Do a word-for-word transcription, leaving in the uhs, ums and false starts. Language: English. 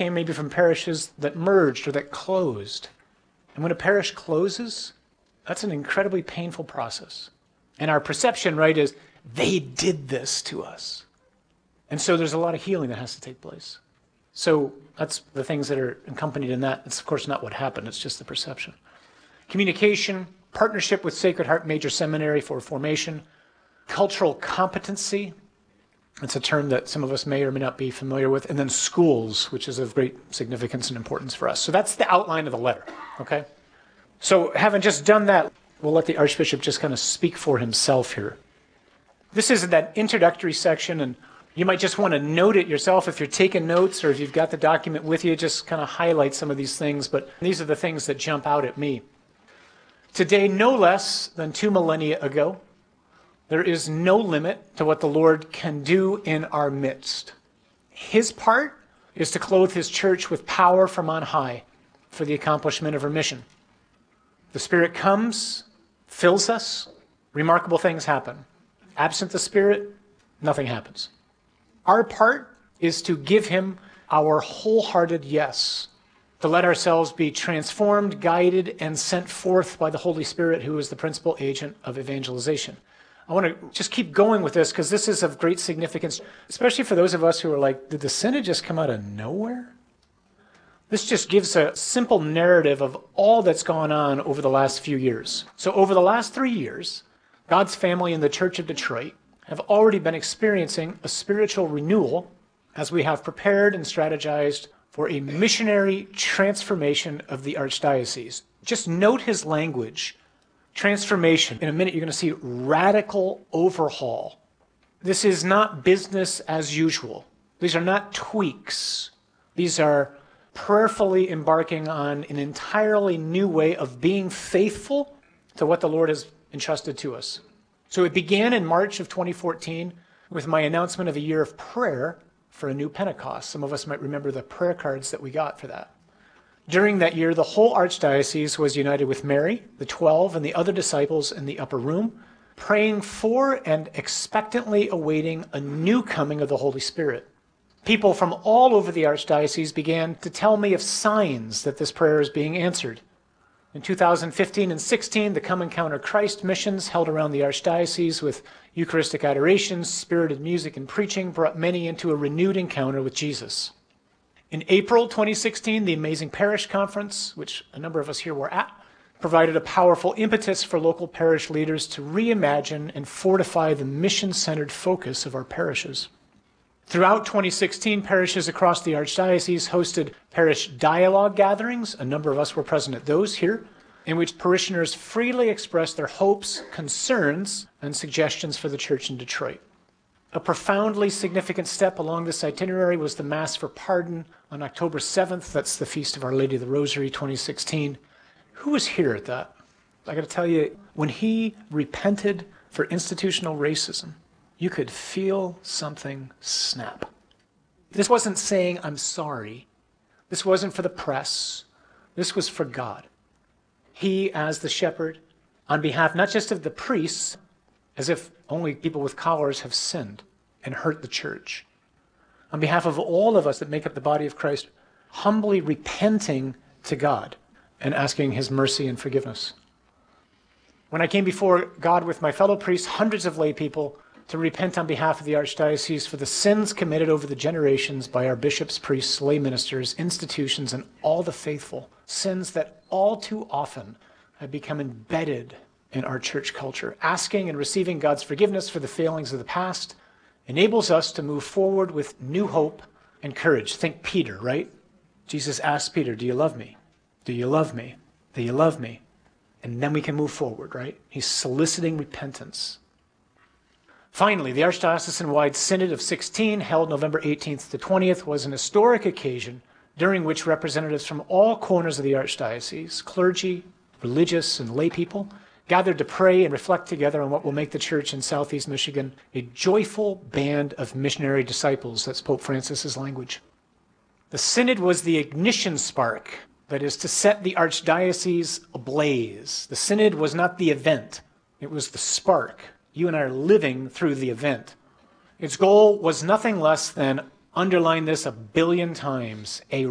came maybe from parishes that merged or that closed. And when a parish closes, that's an incredibly painful process. And our perception, right, is they did this to us. And so there's a lot of healing that has to take place. So that's the things that are accompanied in that. It's, of course, not what happened. It's just the perception. Communication, partnership with Sacred Heart Major Seminary for formation, cultural competency. It's a term that some of us may or may not be familiar with. And then schools, which is of great significance and importance for us. So that's the outline of the letter, okay? So having just done that, we'll let the Archbishop just kind of speak for himself here. This is that introductory section, and you might just want to note it yourself if you're taking notes or if you've got the document with you, just kind of highlight some of these things. But these are the things that jump out at me. Today, no less than two millennia ago, there is no limit to what the Lord can do in our midst. His part is to clothe his church with power from on high for the accomplishment of her mission. The Spirit comes, fills us, remarkable things happen. Absent the Spirit, nothing happens. Our part is to give him our wholehearted yes, to let ourselves be transformed, guided, and sent forth by the Holy Spirit, who is the principal agent of evangelization. I want to just keep going with this because this is of great significance, especially for those of us who are like, did the synod just come out of nowhere? This just gives a simple narrative of all that's gone on over the last few years. So over the last three years, God's family in the Church of Detroit have already been experiencing a spiritual renewal as we have prepared and strategized for a missionary transformation of the Archdiocese. Just note his language. Transformation. In a minute, you're going to see radical overhaul. This is not business as usual. These are not tweaks. These are prayerfully embarking on an entirely new way of being faithful to what the Lord has entrusted to us. So it began in March of twenty fourteen with my announcement of a year of prayer for a new Pentecost. Some of us might remember the prayer cards that we got for that. During that year, the whole Archdiocese was united with Mary, the twelve, and the other disciples in the upper room, praying for and expectantly awaiting a new coming of the Holy Spirit. People from all over the Archdiocese began to tell me of signs that this prayer is being answered. In two thousand fifteen and sixteen, the Come Encounter Christ missions held around the Archdiocese with Eucharistic adorations, spirited music, and preaching brought many into a renewed encounter with Jesus. In April twenty sixteen, the Amazing Parish Conference, which a number of us here were at, provided a powerful impetus for local parish leaders to reimagine and fortify the mission-centered focus of our parishes. Throughout twenty sixteen, parishes across the Archdiocese hosted parish dialogue gatherings. A number of us were present at those here, in which parishioners freely expressed their hopes, concerns, and suggestions for the church in Detroit. A profoundly significant step along this itinerary was the Mass for Pardon on October seventh. That's the Feast of Our Lady of the Rosary twenty sixteen. Who was here at that? I got to tell you, when he repented for institutional racism, you could feel something snap. This wasn't saying, I'm sorry. This wasn't for the press. This was for God. He, as the shepherd, on behalf not just of the priests, as if only people with collars have sinned and hurt the church, on behalf of all of us that make up the body of Christ, humbly repenting to God and asking his mercy and forgiveness. When I came before God with my fellow priests, hundreds of lay people, to repent on behalf of the Archdiocese for the sins committed over the generations by our bishops, priests, lay ministers, institutions, and all the faithful, sins that all too often have become embedded in our church culture. Asking and receiving God's forgiveness for the failings of the past enables us to move forward with new hope and courage. Think Peter, right? Jesus asked Peter, do you love me? Do you love me? Do you love me? And then we can move forward, right? He's soliciting repentance. Finally, the Archdiocesan-wide Synod of sixteen, held November eighteenth to twentieth, was an historic occasion during which representatives from all corners of the Archdiocese, clergy, religious, and lay people, gathered to pray and reflect together on what will make the church in Southeast Michigan a joyful band of missionary disciples. That's Pope Francis's language. The Synod was the ignition spark, that is, to set the Archdiocese ablaze. The Synod was not the event. It was the spark. You and I are living through the event. Its goal was nothing less than, underline this a billion times, a